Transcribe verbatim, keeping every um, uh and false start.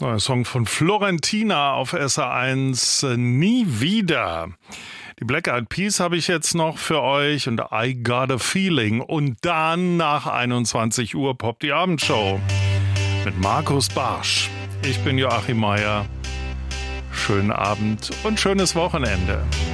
Neuer Song von Florentina auf S R eins, Nie wieder. Die Black Eyed Peas habe ich jetzt noch für euch und I Got a Feeling. Und dann nach einundzwanzig Uhr poppt die Abendshow mit Markus Barsch. Ich bin Joachim Meier. Schönen Abend und schönes Wochenende.